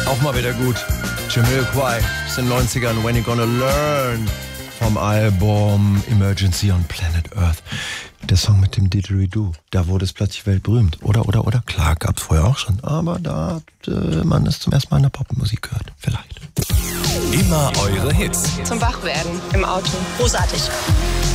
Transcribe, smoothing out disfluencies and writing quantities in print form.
Auch mal wieder gut. Jamiroquai aus den 90ern, When You Gonna Learn, vom Album Emergency on Planet Earth. Der Song mit dem Didgeridoo, da wurde es plötzlich weltberühmt. Oder? Klar, gab es vorher auch schon, aber da hat man es zum ersten Mal in der Popmusik gehört. Vielleicht. Immer eure Hits. Zum Wachwerden im Auto. Großartig.